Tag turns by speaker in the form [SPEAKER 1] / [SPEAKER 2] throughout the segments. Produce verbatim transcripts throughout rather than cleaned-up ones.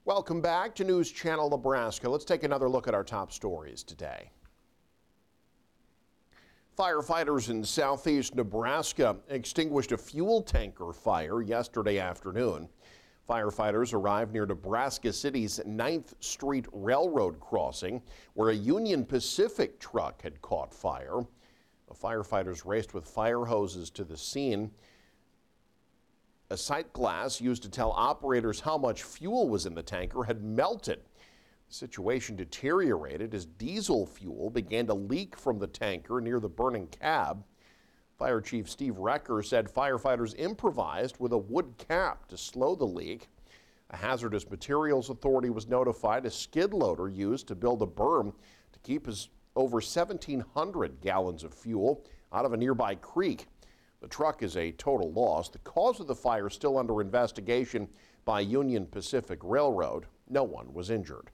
[SPEAKER 1] Welcome back to News Channel Nebraska. Let's take another look at our top stories today. Firefighters in southeast Nebraska extinguished a fuel tanker fire yesterday afternoon. Firefighters arrived near Nebraska City's ninth Street Railroad crossing, where a Union Pacific truck had caught fire. The firefighters raced with fire hoses to the scene. A sight glass used to tell operators how much fuel was in the tanker had melted. The situation deteriorated as diesel fuel began to leak from the tanker near the burning cab. Fire Chief Steve Recker said firefighters improvised with a wood cap to slow the leak. A hazardous materials authority was notified. A skid loader used to build a berm to keep his over seventeen hundred gallons of fuel out of a nearby creek. The truck is a total loss. The cause of the fire is still under investigation by Union Pacific Railroad. No one was injured.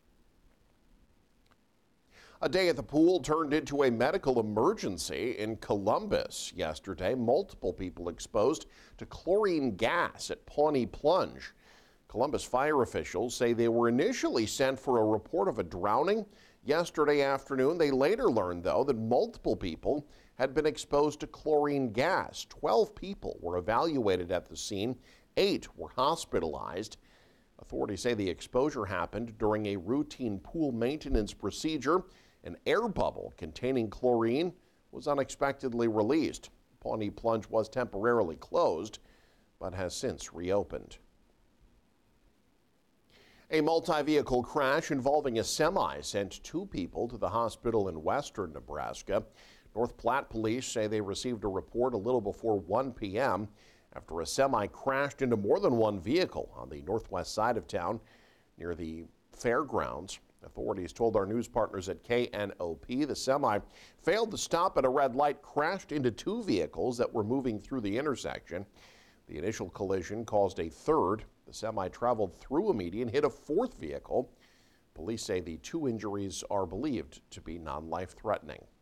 [SPEAKER 1] A day at the pool turned into a medical emergency in Columbus yesterday. Multiple people exposed to chlorine gas at Pawnee Plunge. Columbus fire officials say they were initially sent for a report of a drowning yesterday afternoon. They later learned, though, that multiple people had been exposed to chlorine gas. Twelve people were evaluated at the scene. Eight were hospitalized. Authorities say the exposure happened during a routine pool maintenance procedure. An air bubble containing chlorine was unexpectedly released. Pawnee Plunge was temporarily closed, but has since reopened. A multi-vehicle crash involving a semi sent two people to the hospital in western Nebraska. North Platte police say they received a report a little before one p m after a semi crashed into more than one vehicle on the northwest side of town near the fairgrounds. Authorities told our news partners at K N O P the semi failed to stop at a red light, crashed into two vehicles that were moving through the intersection. The initial collision caused a third. The semi traveled through a median, hit a fourth vehicle. Police say the two injuries are believed to be non-life threatening.